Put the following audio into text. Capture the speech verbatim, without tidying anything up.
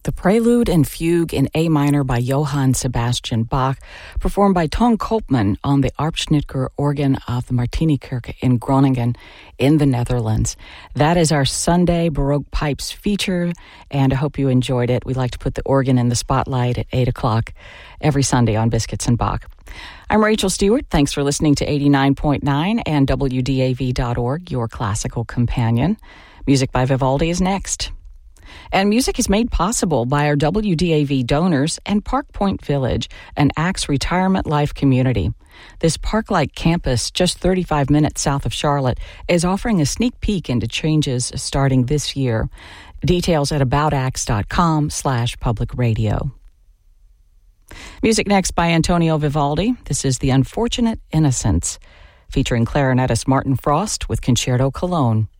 The Prelude and Fugue in A minor by Johann Sebastian Bach, performed by Ton Koopman on the Arpschnittger organ of the Martinikerke in Groningen in the Netherlands. That is our Sunday Baroque Pipes feature, and I hope you enjoyed it. We like to put the organ in the spotlight at eight o'clock every Sunday on Biscuits and Bach. I'm Rachel Stewart. Thanks for listening to eighty-nine point nine and W D A V dot org, your classical companion. Music by Vivaldi is next. And music is made possible by our W D A V donors and Park Point Village, an Axe retirement life community. This park-like campus, just thirty-five minutes south of Charlotte, is offering a sneak peek into changes starting this year. Details at aboutaxe.com slash public radio. Music next by Antonio Vivaldi. This is The Unfortunate Innocents, featuring clarinetist Martin Frost with Concerto Cologne.